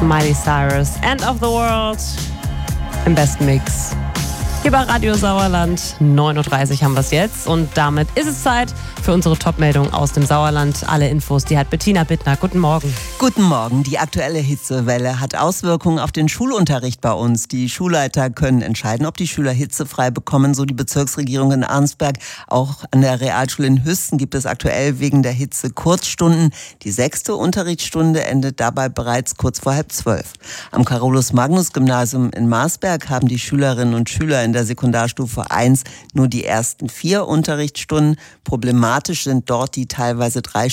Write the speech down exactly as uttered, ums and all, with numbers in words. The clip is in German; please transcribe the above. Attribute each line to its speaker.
Speaker 1: Miley Cyrus, End of the World im besten Mix. Hier bei Radio Sauerland, neun Uhr dreißig haben wir es jetzt und damit ist es Zeit für unsere Top-Meldung aus dem Sauerland. Alle Infos, die hat Bettina Bittner. Guten Morgen.
Speaker 2: Guten Morgen. Die aktuelle Hitzewelle hat Auswirkungen auf den Schulunterricht bei uns. Die Schulleiter können entscheiden, ob die Schüler hitzefrei bekommen, so die Bezirksregierung in Arnsberg. Auch an der Realschule in Hüsten gibt es aktuell wegen der Hitze Kurzstunden. Die sechste Unterrichtsstunde endet dabei bereits kurz vor halb zwölf. Am Carolus-Magnus-Gymnasium in Marsberg haben die Schülerinnen und Schüler in der Sekundarstufe eins nur die ersten vier Unterrichtsstunden. Problematisch sind dort die teilweise drei